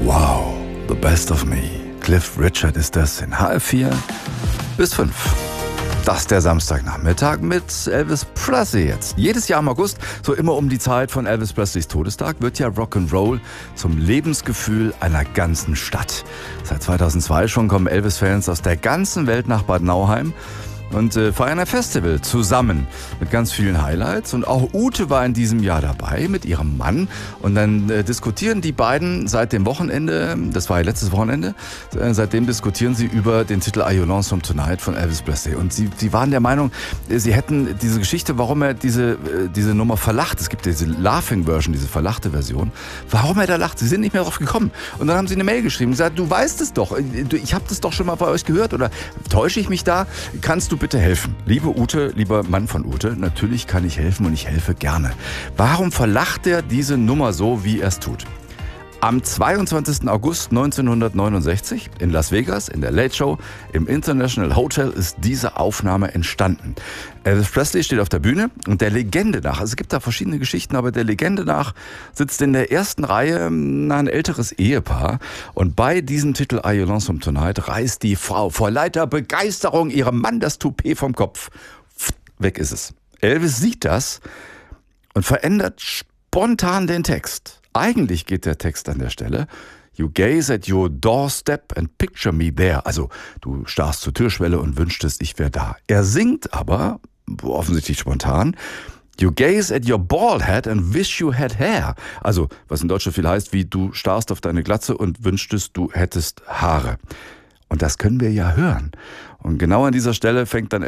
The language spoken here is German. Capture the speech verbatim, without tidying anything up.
Wow, the best of me. Cliff Richard ist das in H F vier bis fünf. Das ist der Samstagnachmittag mit Elvis Presley jetzt. Jedes Jahr im August, so immer um die Zeit von Elvis Presleys Todestag, wird ja Rock'n'Roll zum Lebensgefühl einer ganzen Stadt. Seit zweitausendzwei schon kommen Elvis-Fans aus der ganzen Welt nach Bad Nauheim und äh, feiern ein Festival zusammen mit ganz vielen Highlights. Und auch Ute war in diesem Jahr dabei mit ihrem Mann. Und dann äh, diskutieren die beiden seit dem Wochenende, das war ja letztes Wochenende, äh, seitdem diskutieren sie über den Titel Are You Lonesome Tonight von Elvis Presley. Und sie, sie waren der Meinung, äh, sie hätten diese Geschichte, warum er diese, äh, diese Nummer verlacht, es gibt diese Laughing-Version, diese verlachte Version, warum er da lacht, sie sind nicht mehr drauf gekommen. Und dann haben sie eine Mail geschrieben und gesagt, du weißt es doch, ich habe das doch schon mal bei euch gehört, oder täusche ich mich da, kannst du bitte helfen? Liebe Ute, lieber Mann von Ute, natürlich kann ich helfen und ich helfe gerne. Warum verlacht er diese Nummer so, wie er es tut? Am zweiundzwanzigsten August neunzehnhundertneunundsechzig in Las Vegas, in der Late Show, im International Hotel ist diese Aufnahme entstanden. Elvis Presley steht auf der Bühne und der Legende nach, also es gibt da verschiedene Geschichten, aber der Legende nach sitzt in der ersten Reihe na, ein älteres Ehepaar und bei diesem Titel Are You Lonesome Tonight reißt die Frau vor lauter Begeisterung ihrem Mann das Toupet vom Kopf. Weg ist es. Elvis sieht das und verändert spontan den Text. Eigentlich geht der Text an der Stelle: You gaze at your doorstep and picture me there. Also, du starrst zur Türschwelle und wünschtest, ich wäre da. Er singt aber, offensichtlich spontan, You gaze at your bald head and wish you had hair. Also, was in Deutsch so viel heißt wie, du starrst auf deine Glatze und wünschtest, du hättest Haare. Und das können wir ja hören. Und genau an dieser Stelle fängt dann